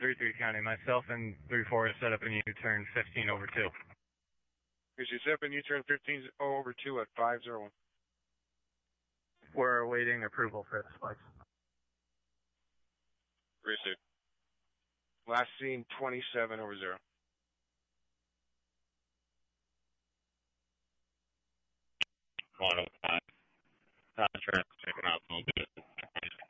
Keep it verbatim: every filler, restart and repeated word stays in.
three three County. Myself and three four is set up in U-turn fifteen over two. Is you set up in U-turn fifteen over two at five zero one? We're awaiting approval for the spikes. Received. Last seen twenty-seven over zero. one oh five. Contract, check out,